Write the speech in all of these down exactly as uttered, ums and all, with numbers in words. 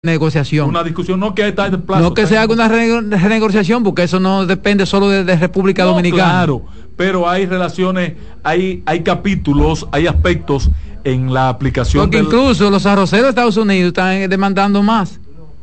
negociación. Una discusión, no que está de plazo. No que se haga una renegociación, porque eso no depende solo de, de República no, Dominicana. Claro, pero hay relaciones, hay, hay capítulos, hay aspectos en la aplicación. Porque del... incluso los arroceros de Estados Unidos están demandando más.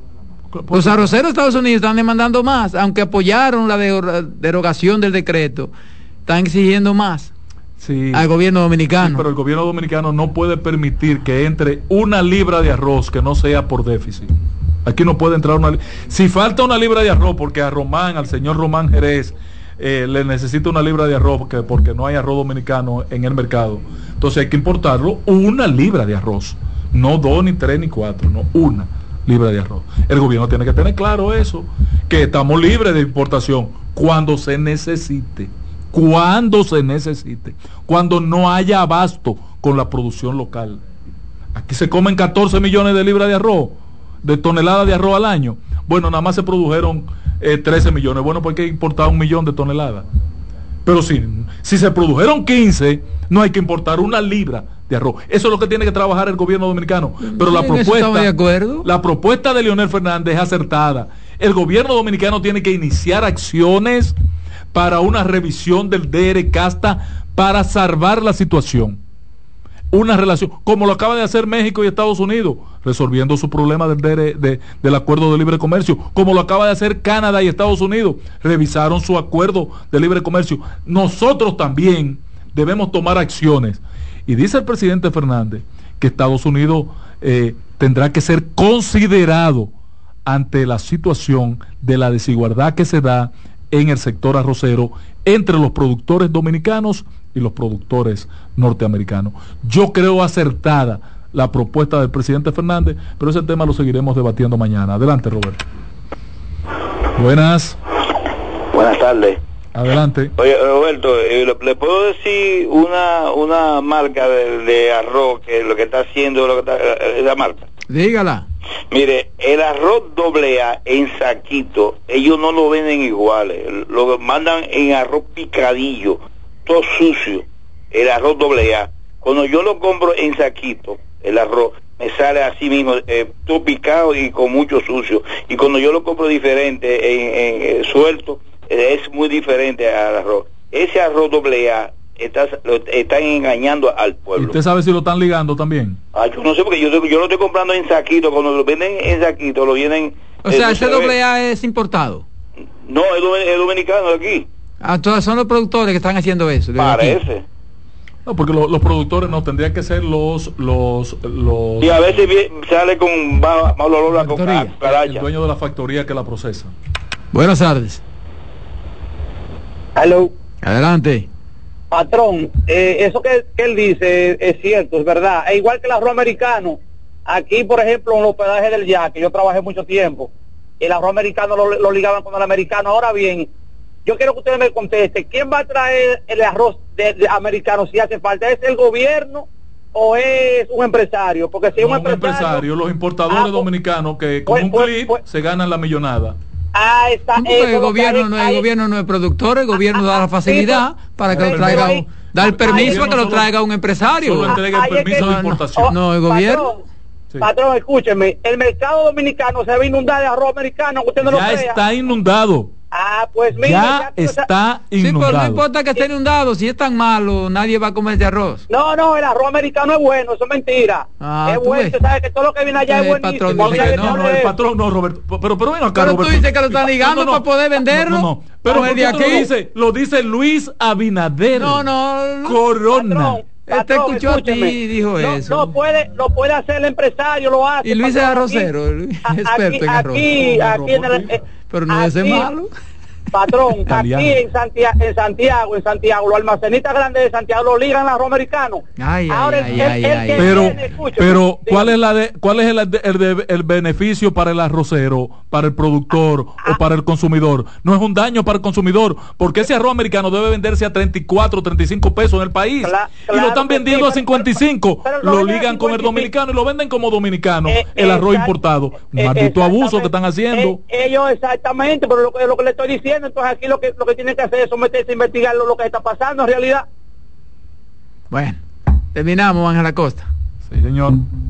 Los arroceros de Estados Unidos están demandando más, aunque apoyaron la derogación del decreto, están exigiendo más. Sí, al gobierno dominicano. Sí, pero el gobierno dominicano no puede permitir que entre una libra de arroz que no sea por déficit. Aquí no puede entrar una. Si falta una libra de arroz porque a Román, al señor Román Jerez, eh, le necesita una libra de arroz porque, porque no hay arroz dominicano en el mercado, entonces hay que importarlo una libra de arroz, no dos, ni tres, ni cuatro, no una libra de arroz. El gobierno tiene que tener claro eso, que estamos libres de importación cuando se necesite. Cuando se necesite, cuando no haya abasto con la producción local. Aquí se comen catorce millones de libras de arroz, de toneladas de arroz al año. Bueno, nada más se produjeron eh, trece millones. Bueno, pues hay que importar un millón de toneladas. Pero si, si se produjeron quince, no hay que importar una libra de arroz. Eso es lo que tiene que trabajar el gobierno dominicano. Pero la propuesta, de acuerdo. la propuesta de Leonel Fernández es acertada. El gobierno dominicano tiene que iniciar acciones para una revisión del D R Casta para salvar la situación. Una relación, como lo acaba de hacer México y Estados Unidos, resolviendo su problema del, D R, de, del acuerdo de libre comercio, como lo acaba de hacer Canadá y Estados Unidos, revisaron su acuerdo de libre comercio. Nosotros también debemos tomar acciones. Y dice el presidente Fernández que Estados Unidos eh, tendrá que ser considerado ante la situación de la desigualdad que se da en el sector arrocero entre los productores dominicanos y los productores norteamericanos. Yo creo acertada la propuesta del presidente Fernández, pero ese tema lo seguiremos debatiendo mañana. Adelante, Roberto. Buenas. Buenas tardes. Adelante. Oye, Roberto, ¿le puedo decir una una marca de, de arroz que lo que está haciendo lo que está, esa marca? Dígala. Mire, el arroz doble A en saquito, ellos no lo venden iguales, lo mandan en arroz picadillo, todo sucio, el arroz doble A. Cuando yo lo compro en saquito, el arroz, me sale así mismo, eh, todo picado y con mucho sucio. Y cuando yo lo compro diferente, en, en, en suelto, eh, es muy diferente al arroz. Ese arroz doble A, Estás, lo, están engañando al pueblo. ¿Y usted sabe si lo están ligando también? Ah, yo no sé, porque yo, yo lo estoy comprando en saquito. Cuando lo venden en saquito, lo vienen... O sea, ese doble A es importado. No, es, es dominicano de aquí. Ah, todos son los productores que están haciendo eso. Parece. Aquí. No, porque lo, los productores no, tendrían que ser los... los, los y a veces sale con mal olor a cucaracha. El dueño de la factoría que la procesa. Buenas tardes. Hello. Adelante. Patrón, eh, eso que, que él dice es cierto, es verdad. Es igual que el arroz americano. Aquí, por ejemplo, en los hospedajes del Yaque, yo trabajé mucho tiempo, el arroz americano lo, lo ligaban con el americano. Ahora bien, yo quiero que ustedes me contesten, ¿quién va a traer el arroz de, de americano si hace falta? ¿Es el gobierno o es un empresario? Porque si es no, un empresario, un empresario, los importadores ah, dominicanos que con pues, un pues, clip pues, se ganan la millonada. Ah, está, no, el gobierno no, el gobierno no es productor, el gobierno da la facilidad para que lo traiga un, da el permiso para que lo traiga un empresario. Solo entrega el permiso de importación. No, el gobierno. Patrón, sí. Patrón, escúcheme, el mercado dominicano se va a inundar de arroz americano, usted no lo crea. Ya está inundado. Ah, pues mira, ya, ya está inundado. Sí, pero no importa que esté inundado, si es tan malo, nadie va a comer ese arroz. No, no, el arroz americano es bueno, eso es mentira. Ah, es bueno, usted sabe que todo lo que viene allá eh, es buenísimo. Patrón, dice que no, no, el patrón no, Roberto. Pero, pero ven acá, pero Roberto. Tú dices que lo están ligando no, no, no, para poder venderlo. No, no, no. Pero el de aquí lo dice, lo dice Luis Abinader. No, no, no. Corona. Patrón, Este escuchó a ti y dijo no, eso. No puede, lo puede hacer el empresario, lo hace. Y Luis es arrocero, aquí, experto en arroz. Aquí, aquí en el, eh, pero no es malo. Patrón, aquí en Santiago, en Santiago, en Santiago, los almacenistas grandes de Santiago lo ligan al arroz americano. Ay, Ahora ay, el, ay, el, ay, el ay. Pero, tiene, escúchame, pero sí. ¿cuál es la de, cuál es el, el, el, el beneficio para el arrocero, para el productor ah, o para el consumidor? No es un daño para el consumidor, porque ese arroz americano debe venderse a treinta y cuatro, treinta y cinco pesos en el país. Cla claro, y lo están vendiendo sí, a cincuenta y cinco. Pero, pero lo no ligan con el dominicano y lo venden como dominicano, eh, el arroz exact, importado. Un eh, maldito abuso que están haciendo. Eh, ellos exactamente, pero lo, lo que le estoy diciendo, entonces aquí lo que lo que tienen que hacer es someterse a investigar lo, lo que está pasando en realidad. Bueno, terminamos, Ángel Acosta. Sí, señor.